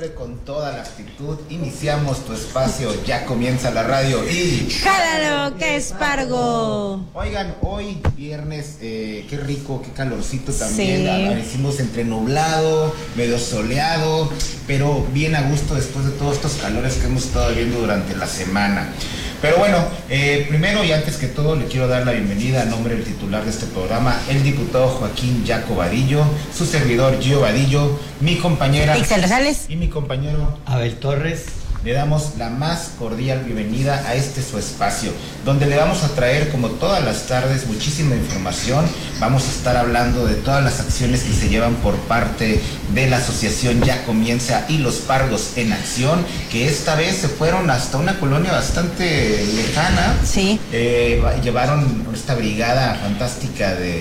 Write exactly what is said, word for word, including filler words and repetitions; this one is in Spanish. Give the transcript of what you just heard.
septiembre con toda la actitud. Iniciamos tu espacio, ya comienza la radio y... ¡Jálalo, que espargo! Oigan, hoy viernes, eh, qué rico, qué calorcito también. Sí. Amanecimos entre nublado, medio soleado, pero bien a gusto después de todos estos calores que hemos estado viendo durante la semana. Pero bueno, eh, primero y antes que todo le quiero dar la bienvenida a nombre del titular de este programa, el diputado Joaquín Yaco Vadillo, su servidor Gio Vadillo, mi compañera Ixel Rosales y mi compañero Abel Torres. Le damos la más cordial bienvenida a este su espacio, donde le vamos a traer, como todas las tardes, muchísima información. Vamos a estar hablando de todas las acciones que se llevan por parte de la asociación Ya Comienza y los Pargos en Acción, que esta vez se fueron hasta una colonia bastante lejana. Sí. Eh, llevaron esta brigada fantástica de